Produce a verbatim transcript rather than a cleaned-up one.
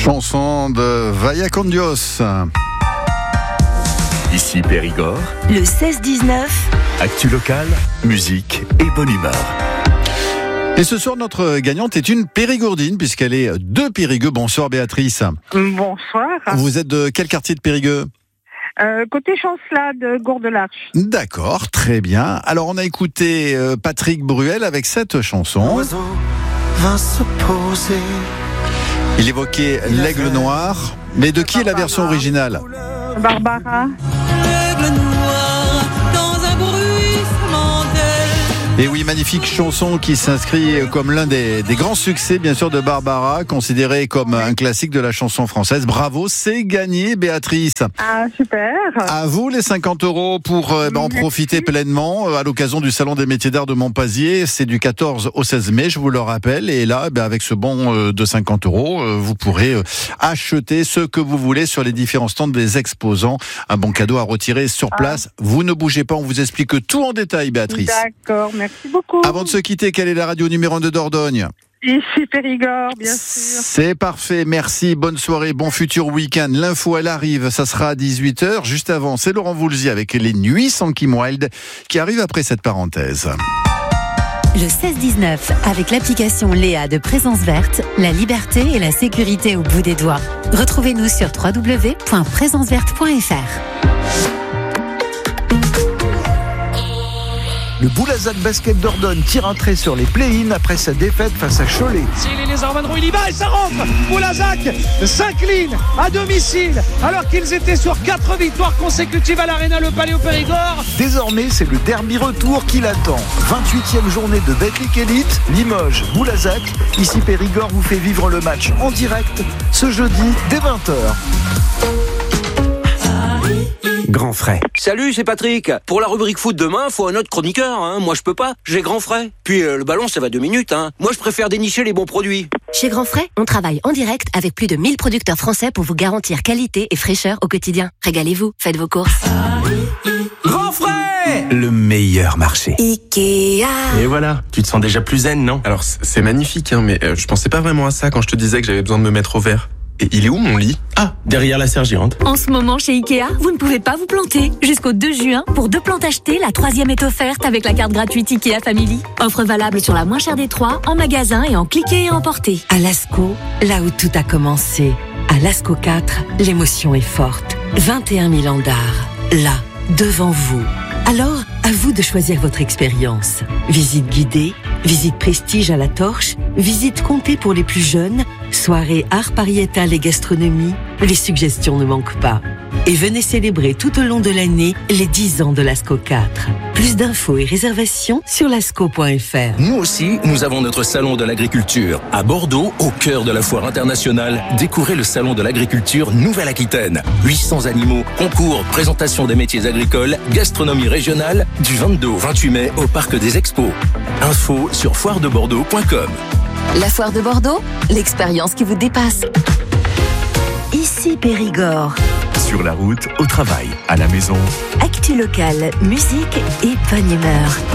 Chanson de Vaya con Dios. Ici Périgord, le seize dix-neuf. Actu local, musique et bonne humeur. Et ce soir, notre gagnante est une Périgourdine, puisqu'elle est de Périgueux. Bonsoir Béatrice. Bonsoir. Vous êtes de quel quartier de Périgueux ? Euh, côté Chancelade, de Gourde-Larche. D'accord, très bien. Alors on a écouté euh, Patrick Bruel avec cette chanson. L'oiseau va se poser. Il évoquait l'aigle noir, mais de qui est la version originale ? Barbara. L'aigle noir dans un bruissement d'aile. Et oui, magnifique chanson qui s'inscrit comme l'un des, des grands succès, bien sûr, de Barbara, considéré comme un classique de la chanson française. Bravo, c'est gagné, Béatrice. Ah, super. À vous les cinquante euros pour euh, en profiter pleinement euh, à l'occasion du Salon des métiers d'art de Montpazier. C'est du quatorze au seize mai, je vous le rappelle. Et là, ben, avec ce bon euh, de cinquante euros, euh, vous pourrez euh, acheter ce que vous voulez sur les différents stands des exposants. Un bon cadeau à retirer sur place. Ah. Vous ne bougez pas, on vous explique tout en détail, Béatrice. D'accord, merci beaucoup. Avant de se quitter, quelle est la radio numéro un de Dordogne ? Ici Périgord, bien sûr. C'est parfait, merci, bonne soirée, bon futur week-end. L'info, elle arrive, ça sera à dix-huit heures. Juste avant, c'est Laurent Voulzy avec les Nuits sans Kim Wilde qui arrive après cette parenthèse. Le seize dix-neuf, avec l'application Léa de Présence Verte, la liberté et la sécurité au bout des doigts. Retrouvez-nous sur w w w point présence verte point f r. Le Boulazac Basket Dordogne tire un trait sur les play-in après sa défaite face à Cholet. C'est les lézards Van Roy, il y va et ça rentre. Boulazac s'incline à domicile alors qu'ils étaient sur quatre victoires consécutives à l'Arena Le Palais au Périgord. Désormais, c'est le derby retour qui l'attend. vingt-huitième journée de Betclic Elite, Limoges, Boulazac. Ici Périgord vous fait vivre le match en direct ce jeudi dès vingt heures. Grand frais. Salut, c'est Patrick. Pour la rubrique foot demain, faut un autre chroniqueur. Hein. Moi, je peux pas. J'ai Grand frais. Puis euh, le ballon, ça va deux minutes. Hein. Moi, je préfère dénicher les bons produits. Chez Grand frais, on travaille en direct avec plus de mille producteurs français pour vous garantir qualité et fraîcheur au quotidien. Régalez-vous, faites vos courses. Grand frais, le meilleur marché. Ikea. Et voilà, tu te sens déjà plus zen, non? Alors, c'est magnifique, hein, mais euh, je pensais pas vraiment à ça quand je te disais que j'avais besoin de me mettre au vert. Et il est où mon lit? Ah, derrière la sergérante. En ce moment, chez Ikea, vous ne pouvez pas vous planter. Jusqu'au deux juin, pour deux plantes achetées, la troisième est offerte avec la carte gratuite Ikea Family. Offre valable sur la moins chère des trois, en magasin et en cliquer et emporter. À Lascaux, là où tout a commencé. À Lascaux quatre, l'émotion est forte. vingt et un mille ans d'art, là, devant vous. Alors, à vous de choisir votre expérience. Visite guidée, visite prestige à la torche, visite comptée pour les plus jeunes, soirée art pariétal et gastronomie, les suggestions ne manquent pas. Et venez célébrer tout au long de l'année les dix ans de Lascaux quatre. Plus d'infos et réservations sur lascaux point f r. Nous aussi, nous avons notre salon de l'agriculture. À Bordeaux, au cœur de la foire internationale, découvrez le salon de l'agriculture Nouvelle-Aquitaine. huit cents animaux, concours, présentation des métiers agricoles, gastronomie régionale, du vingt-deux au vingt-huit mai au Parc des Expos. Info sur foire de bordeaux point com. La foire de Bordeaux, l'expérience qui vous dépasse. Ici Périgord. Sur la route, au travail, à la maison. Actu local, musique et bonne humeur.